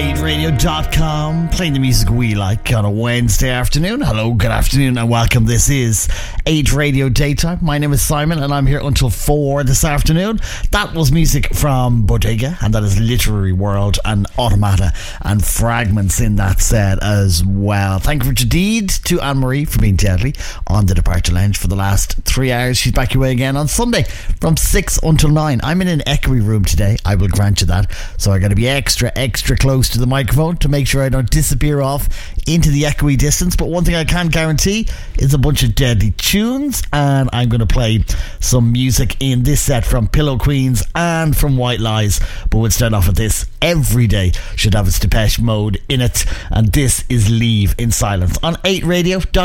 8radio.com, playing the music we like on a Wednesday afternoon. Hello, good afternoon, and welcome. This is 8 Radio Daytime. My name is Simon, and I'm here until 4 this afternoon. That was music from Bodega, and that is Literary World and Automata and Fragments in that set as well. Thank you indeed to Anne-Marie for being deadly on the Departure Lounge for the last 3 hours. She's back your way again on Sunday from 6 until 9. I'm in an echoey room today, I will grant you that, so I got to be extra close to the microphone to make sure I don't disappear off into the echoey distance. But one thing I can guarantee is a bunch of deadly tunes, and I'm going to play some music in this set from Pillow Queens and from White Lies. But we'll start off with this. Every day should have its Depeche Mode in it, and this is Leave in Silence on 8Radio.